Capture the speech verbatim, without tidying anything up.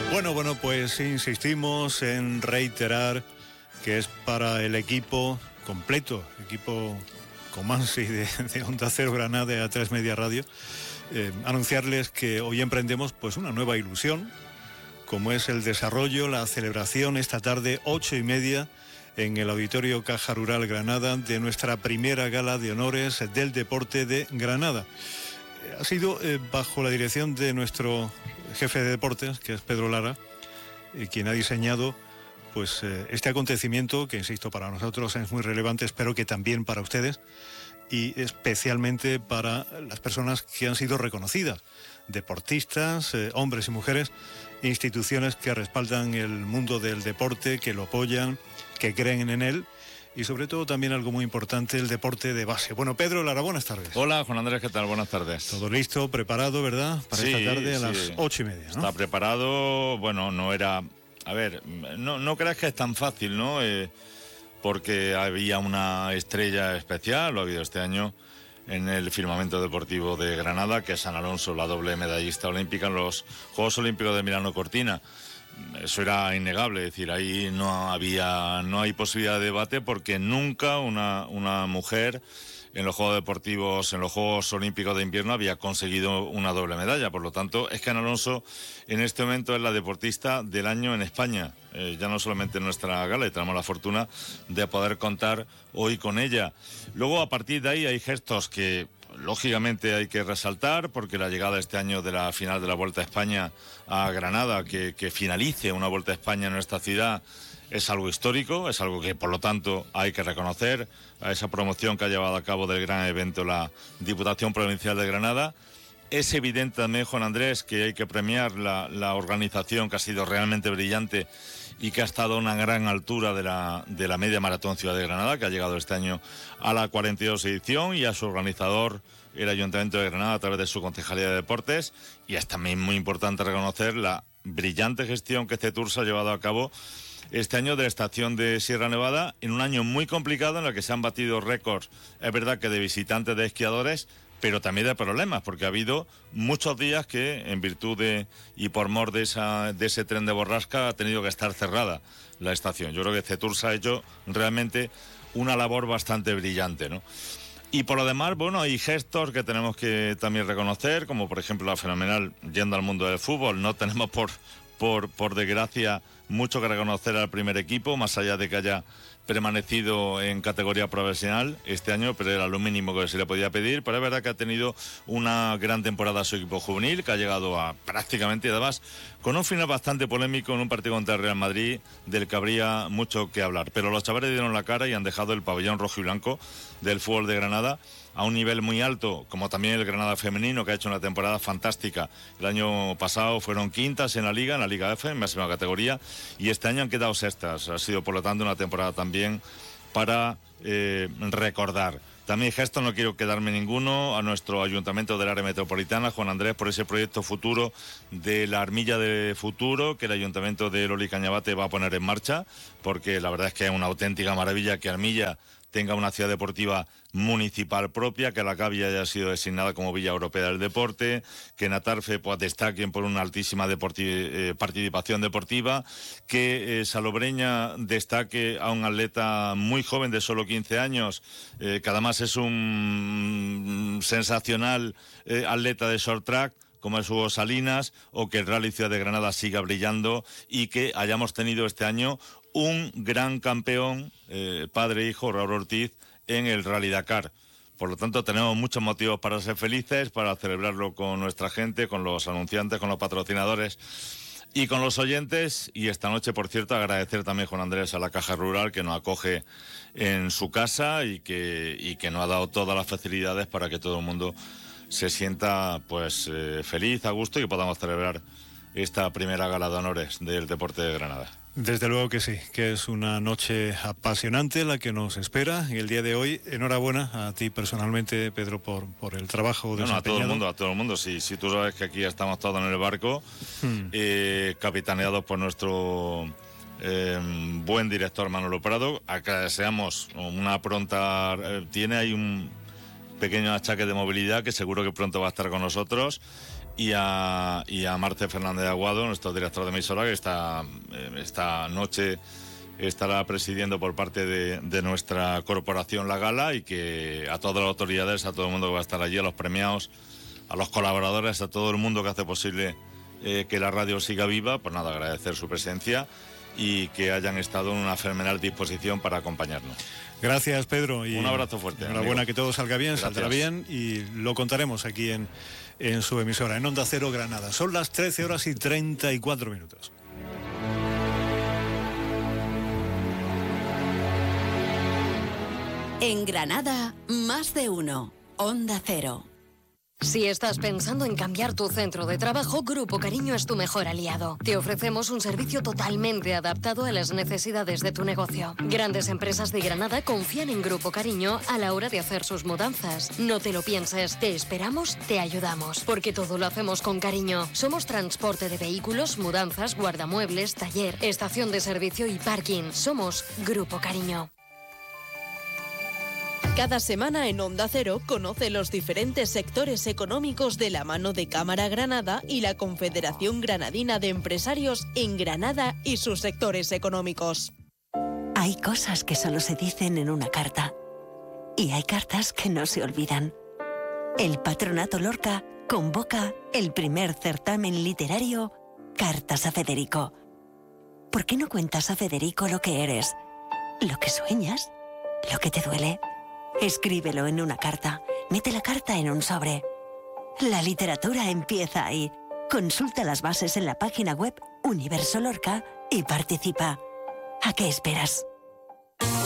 Bueno, bueno, pues insistimos en reiterar que es para el equipo completo, equipo Comansi de, de Onda Cero Granada y A tres Media Radio, eh, anunciarles que hoy emprendemos pues una nueva ilusión, como es el desarrollo, la celebración esta tarde, ocho y media, en el Auditorio Caja Rural Granada, de nuestra primera gala de honores del deporte de Granada. Ha sido eh, bajo la dirección de nuestro jefe de deportes, que es Pedro Lara, eh, quien ha diseñado pues eh, este acontecimiento, que insisto, para nosotros es muy relevante, espero que también para ustedes, y especialmente para las personas que han sido reconocidas, deportistas, eh, hombres y mujeres, instituciones que respaldan el mundo del deporte, que lo apoyan, que creen en él. Y sobre todo también algo muy importante, el deporte de base. Bueno, Pedro Lara, buenas tardes. Hola, Juan Andrés, ¿qué tal? Buenas tardes. Todo listo, preparado, ¿verdad? Para sí, esta tarde a sí. las ocho y media, ¿no? Está preparado, bueno, no era... A ver, no, no creas que es tan fácil, ¿no? Eh, porque había una estrella especial, lo ha habido este año, en el firmamento deportivo de Granada, que es Ana Alonso, la doble medallista olímpica en los Juegos Olímpicos de Milano Cortina. Eso era innegable, es decir, ahí no había, no hay posibilidad de debate porque nunca una, una mujer en los Juegos Deportivos, en los Juegos Olímpicos de Invierno había conseguido una doble medalla. Por lo tanto, es que Ana Alonso en este momento es la deportista del año en España. Eh, ya no solamente en nuestra gala, y tenemos la fortuna de poder contar hoy con ella. Luego, a partir de ahí, hay gestos que lógicamente hay que resaltar, porque la llegada este año de la final de la Vuelta a España a Granada, que, que finalice una Vuelta a España en nuestra ciudad, es algo histórico, es algo que por lo tanto hay que reconocer a esa promoción que ha llevado a cabo del gran evento la Diputación Provincial de Granada. Es evidente también, Juan Andrés, que hay que premiar la, la organización, que ha sido realmente brillante y que ha estado a una gran altura de la, de la media maratón Ciudad de Granada, que ha llegado este año a la cuarenta y dos edición, y a su organizador, el Ayuntamiento de Granada, a través de su Concejalía de Deportes. Y es también muy importante reconocer la brillante gestión que CETURSA ha llevado a cabo este año de la estación de Sierra Nevada, en un año muy complicado en el que se han batido récords, es verdad que de visitantes, de esquiadores, pero también de problemas, porque ha habido muchos días que, en virtud de y por mor de, esa, de ese tren de borrasca, ha tenido que estar cerrada la estación. Yo creo que CETURSA ha hecho realmente una labor bastante brillante, ¿no? Y por lo demás, bueno, hay gestos que tenemos que también reconocer, como por ejemplo la fenomenal, yendo al mundo del fútbol, no tenemos por, por, por desgracia mucho que reconocer al primer equipo, más allá de que haya permanecido en categoría profesional este año, pero era lo mínimo que se le podía pedir. Pero es verdad que ha tenido una gran temporada su equipo juvenil, que ha llegado a prácticamente, y además con un final bastante polémico en un partido contra el Real Madrid, del que habría mucho que hablar. Pero los chavales dieron la cara y han dejado el pabellón rojo y blanco del fútbol de Granada a un nivel muy alto, como también el Granada femenino, que ha hecho una temporada fantástica. El año pasado fueron quintas en la Liga, en la Liga F, en máxima categoría, y este año han quedado sextas. Ha sido, por lo tanto, una temporada también para eh, recordar. También gesto, no quiero quedarme ninguno, a nuestro Ayuntamiento del Área Metropolitana, Juan Andrés, por ese proyecto futuro de la Armilla de Futuro, que el Ayuntamiento de Loli Cañabate va a poner en marcha, porque la verdad es que es una auténtica maravilla que Armilla tenga una ciudad deportiva municipal propia, que la Cavia haya sido designada como Villa Europea del Deporte, que en Atarfe pues, destaquen por una altísima deporti- eh, participación deportiva, que eh, Salobreña destaque a un atleta muy joven de solo quince años, eh, que además es un sensacional eh, atleta de short track, como es Hugo Salinas, o que el Rally Ciudad de Granada siga brillando, y que hayamos tenido este año un gran campeón, eh, padre e hijo, Raúl Ortiz, en el Rally Dakar. Por lo tanto, tenemos muchos motivos para ser felices, para celebrarlo con nuestra gente, con los anunciantes, con los patrocinadores y con los oyentes. Y esta noche, por cierto, agradecer también, Juan Andrés, a la Caja Rural, que nos acoge en su casa y que, y que nos ha dado todas las facilidades para que todo el mundo se sienta pues eh, feliz, a gusto, y podamos celebrar esta primera gala de honores del deporte de Granada. Desde luego que sí, que es una noche apasionante la que nos espera en el día de hoy. Enhorabuena a ti personalmente, Pedro, por, por el trabajo bueno, desempeñado. a todo el mundo, a todo el mundo. Si, si tú sabes que aquí estamos todos en el barco, hmm. eh, capitaneados por nuestro eh, buen director Manolo Prado. Acá deseamos una pronta... Eh, tiene ahí un pequeño achaque de movilidad que seguro que pronto va a estar con nosotros. y a, y a Marte Fernández de Aguado, nuestro director de emisora, que está, eh, esta noche estará presidiendo por parte de, de nuestra corporación la gala, y que a todas las autoridades, a todo el mundo que va a estar allí, a los premiados, a los colaboradores, a todo el mundo que hace posible eh, que la radio siga viva, pues nada, agradecer su presencia y que hayan estado en una fenomenal disposición para acompañarnos. Gracias, Pedro. Y un abrazo fuerte. Enhorabuena, que todo salga bien, Gracias. saldrá bien, y lo contaremos aquí en, en su emisora, en Onda Cero Granada. Son las trece horas y treinta y cuatro minutos. En Granada, más de uno. Onda Cero. Si estás pensando en cambiar tu centro de trabajo, Grupo Cariño es tu mejor aliado. Te ofrecemos un servicio totalmente adaptado a las necesidades de tu negocio. Grandes empresas de Granada confían en Grupo Cariño a la hora de hacer sus mudanzas. No te lo pienses, te esperamos, te ayudamos, porque todo lo hacemos con cariño. Somos transporte de vehículos, mudanzas, guardamuebles, taller, estación de servicio y parking. Somos Grupo Cariño. Cada semana en Onda Cero conoce los diferentes sectores económicos de la mano de Cámara Granada y la Confederación Granadina de Empresarios en Granada y sus sectores económicos. Hay cosas que solo se dicen en una carta. Y hay cartas que no se olvidan. El Patronato Lorca convoca el primer certamen literario Cartas a Federico. ¿Por qué no cuentas a Federico lo que eres? Lo que sueñas, lo que te duele. Escríbelo en una carta. Mete la carta en un sobre. La literatura empieza ahí. Consulta las bases en la página web Universo Lorca y participa. ¿A qué esperas?